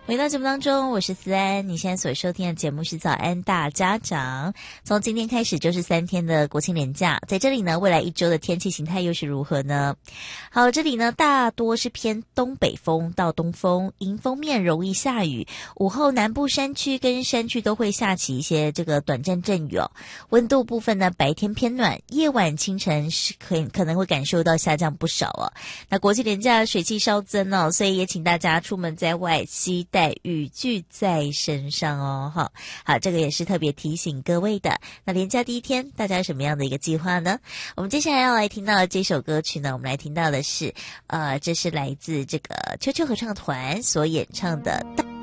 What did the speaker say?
回到节目当中，我是思安。你现在所收听的节目是早安大家长。从今天开始就是3天的国庆连假，在这里呢，未来1周的天气形态又是如何呢？好，这里呢大多是偏东北风到东风，迎风面容易下雨，午后南部山区跟山区都会下起一些这个短暂阵雨哦。温度部分呢，白天偏暖，夜晚清晨是可能会感受到下降不少哦。那国庆连假水汽稍增哦，所以也请大家出门在外携带雨具在身上哦。好，这个也是特别提醒各位的。那连假第1天，大家有什么样的一个计划呢？我们接下来要来听到的这首歌曲呢，我们来听到的是这是来自这个秋秋合唱团所演唱的《